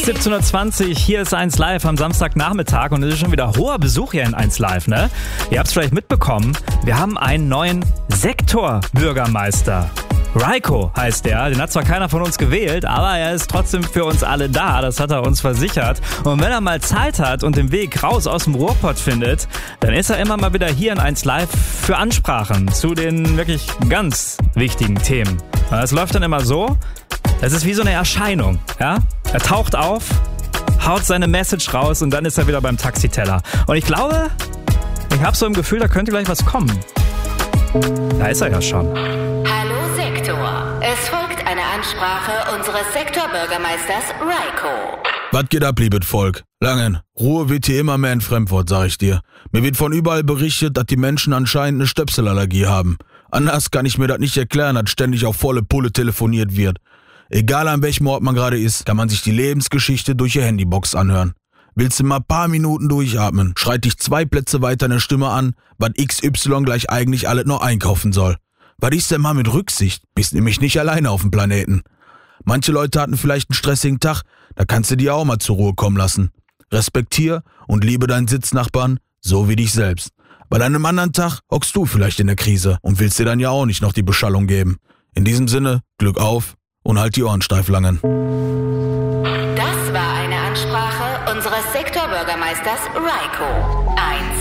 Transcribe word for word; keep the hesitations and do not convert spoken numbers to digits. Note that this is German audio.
siebzehn Uhr zwanzig, hier ist eins Live am Samstagnachmittag und es ist schon wieder hoher Besuch hier in eins Live, ne? Ihr habt es vielleicht mitbekommen, wir haben einen neuen Sektorbürgermeister. Raiko heißt er, den hat zwar keiner von uns gewählt, aber er ist trotzdem für uns alle da, das hat er uns versichert. Und wenn er mal Zeit hat und den Weg raus aus dem Ruhrpott findet, dann ist er immer mal wieder hier in eins Live für Ansprachen zu den wirklich ganz wichtigen Themen. Und das läuft dann immer so, es ist wie so eine Erscheinung, ja? Er taucht auf, haut seine Message raus und dann ist er wieder beim Taxiteller. Und ich glaube, ich habe so im Gefühl, da könnte gleich was kommen. Da ist er ja schon. Hallo Sektor. Es folgt eine Ansprache unseres Sektorbürgermeisters Raiko. Was geht ab, liebes Volk? Langen, Ruhe wird hier immer mehr ein Fremdwort, sag ich dir. Mir wird von überall berichtet, dass die Menschen anscheinend eine Stöpselallergie haben. Anders kann ich mir das nicht erklären, dass ständig auf volle Pulle telefoniert wird. Egal an welchem Ort man gerade ist, kann man sich die Lebensgeschichte durch ihr Handybox anhören. Willst du mal ein paar Minuten durchatmen, schreit dich zwei Plätze weiter eine Stimme an, was X Y gleich eigentlich alles noch einkaufen soll. Was ist denn mal mit Rücksicht? Bist nämlich nicht alleine auf dem Planeten. Manche Leute hatten vielleicht einen stressigen Tag, da kannst du die auch mal zur Ruhe kommen lassen. Respektier und liebe deinen Sitznachbarn, so wie dich selbst. Bei einem anderen Tag hockst du vielleicht in der Krise und willst dir dann ja auch nicht noch die Beschallung geben. In diesem Sinne, Glück auf und halt die Ohren steif, Langen. Das war eine Ansprache unseres Sektorbürgermeisters Raiko. eins